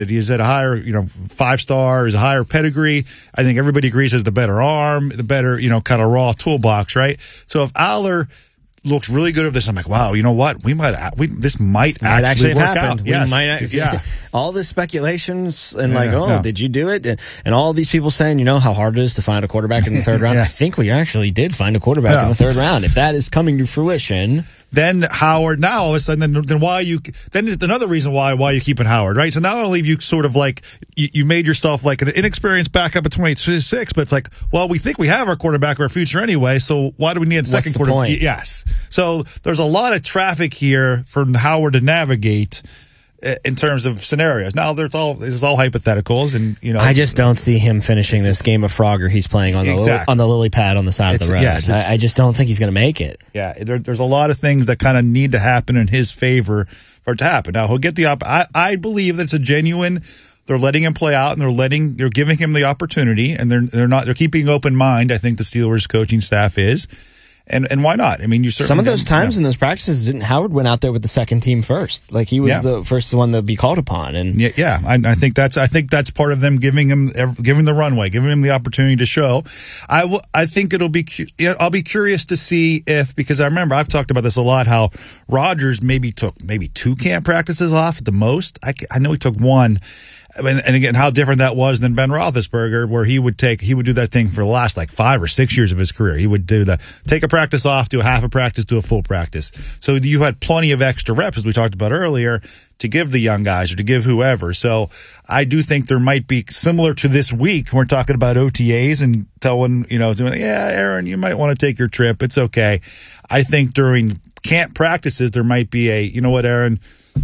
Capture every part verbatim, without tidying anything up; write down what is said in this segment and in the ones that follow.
that he's at a higher, you know, five star, is a higher pedigree. I think everybody agrees has the better arm, the better, you know, kind of raw toolbox, right? So if Aller looks really good at this, I'm like, wow, you know what? We might, we this might, this might actually, actually work have happened. out. We Yes. might actually, yeah. all the speculations and Yeah, like, oh, yeah. did you do it? And, and all these people saying, you know, how hard it is to find a quarterback in the third round. Yeah. I think we actually did find a quarterback Yeah. in the third round. If that is coming to fruition. Then Howard, now all of a sudden, then, then why you, then it's another reason why, why you keeping Howard, right? So not only have you sort of like, you, you made yourself like an inexperienced backup at twenty-six, but it's like, well, we think we have our quarterback or our future anyway, so why do we need a second the quarterback? point? Yes. So there's a lot of traffic here for Howard to navigate in terms of scenarios. Now there's all there's all hypotheticals, and you know, I just don't see him finishing this game of Frogger he's playing on the Exactly. lily, on the lily pad on the side It's- of the road. yes, it's- I, I just don't think he's going to make it. Yeah, there, there's a lot of things that kind of need to happen in his favor for it to happen. Now he'll get the op. I, I believe that it's a genuine. They're letting him play out, and they're letting they're giving him the opportunity, and they're they're not they're keeping open mind. I think the Steelers coaching staff is. And and why not? I mean, you certainly Some of those times yeah. in those practices, didn't Howard went out there with the second team first? Like he was Yeah. the first one to be called upon. And Yeah, yeah. I, I think that's I think that's part of them giving him giving the runway, giving him the opportunity to show. I will. I think it'll be. cu- I'll be curious to see if, because I remember I've talked about this a lot, how Rodgers maybe took maybe two camp practices off at the most. I, I know he took one. And, and again, how different that was than Ben Roethlisberger, where he would take, he would do that thing for the last like five or six years of his career. He would do the take a practice off, do a half a practice, do a full practice. So you had plenty of extra reps, as we talked about earlier, to give the young guys or to give whoever. So I do think there might be, similar to this week, we're talking about O T As and telling, you know, doing, yeah, Aaron, you might want to take your trip. It's okay. I think during camp practices, there might be a, you know what, Aaron,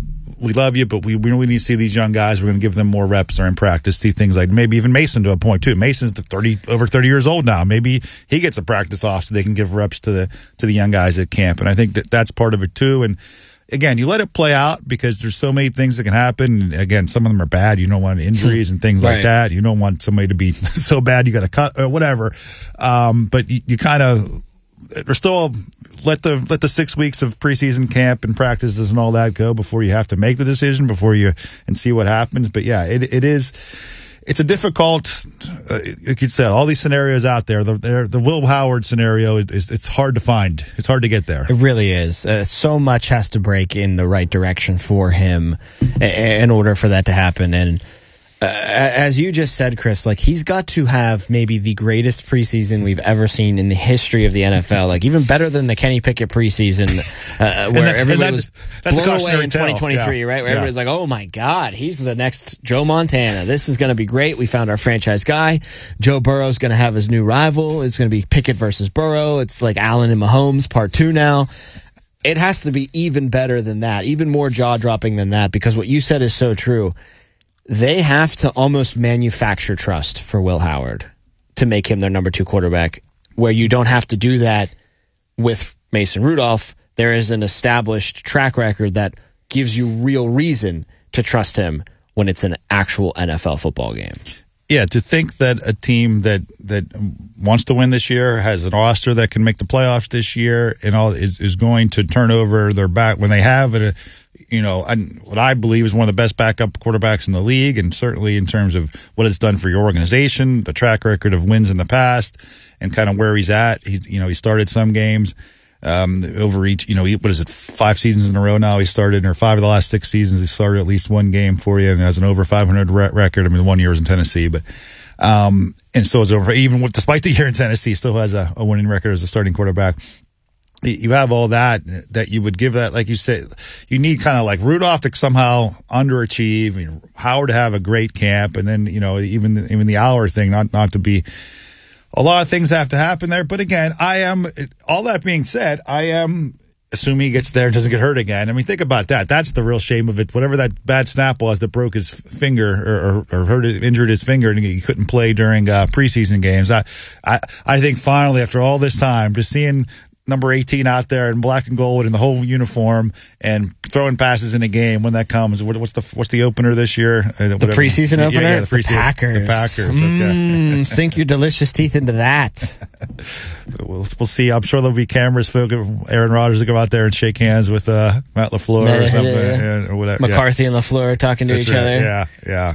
we love you, but we really need to see these young guys. We're going to give them more reps or in practice. See things like maybe even Mason to a point too. Mason's the thirty over thirty years old now. Maybe he gets a practice off so they can give reps to the to the young guys at camp. And I think that that's part of it too. And again, you let it play out because there's so many things that can happen. And again, some of them are bad. You don't want injuries and things Right. like that. You don't want somebody to be so bad you got to cut or whatever. Um, but you, you kind of we're still. Let the let the six weeks of preseason camp and practices and all that go before you have to make the decision, before you and see what happens. But yeah, it it is it's a difficult. Uh, like you said, all these scenarios out there. The the Will Howard scenario is, is it's hard to find. It's hard to get there. it really is. Uh, so much has to break in the right direction for him a- in order for that to happen. And uh, as you just said, Chris, like he's got to have maybe the greatest preseason we've ever seen in the history of the N F L. Like even better than the Kenny Pickett preseason, uh, where that- everybody that- was that's a blown away cautionary in tale. twenty twenty-three, Yeah. right? Where Yeah. everybody's like, "Oh my God, he's the next Joe Montana. This is going to be great. We found our franchise guy. Joe Burrow's going to have his new rival. It's going to be Pickett versus Burrow. It's like Allen and Mahomes part two now." It has to be even better than that, even more jaw-dropping than that, because what you said is so true. They have to almost manufacture trust for Will Howard to make him their number two quarterback, where you don't have to do that with Mason Rudolph. There is an established track record that gives you real reason to trust him when it's an actual N F L football game. Yeah, to think that a team that that wants to win this year, has a roster that can make the playoffs this year, and all is is going to turn over their back when they have a, you know, what I believe is one of the best backup quarterbacks in the league, and certainly in terms of what it's done for your organization, the track record of wins in the past, and kind of where he's at. He's, you know, he started some games um, over each, you know, what is it, five seasons in a row now he started, or five of the last six seasons he started at least one game for you, and has an over five hundred re- record. I mean, one year was in Tennessee, but um, and still is over, even with, despite the year in Tennessee, still has a, a winning record as a starting quarterback. You have all that, that you would give that, like you said, you need kind of like Rudolph to somehow underachieve, I mean, Howard to have a great camp, and then, you know, even even the hour thing, not not to be, a lot of things have to happen there. But again, I am, all that being said, I am assuming he gets there and doesn't get hurt again. I mean, think about that. That's the real shame of it. Whatever that bad snap was that broke his finger or, or, or hurt, injured his finger, and he couldn't play during uh, preseason games. I, I, I think finally, after all this time, just seeing number eighteen out there in black and gold in the whole uniform and throwing passes in a game when that comes. What, what's the what's the opener this year? Uh, the preseason opener? Yeah, yeah, the, it's the Packers. The Packers. Mm, Okay. Sink your delicious teeth into that. we'll, we'll see. I'm sure there'll be cameras. Aaron Rodgers will go out there and shake hands with uh, Matt LaFleur or something. Yeah. Or whatever. McCarthy yeah. and LaFleur talking to That's each right. other. Yeah, yeah.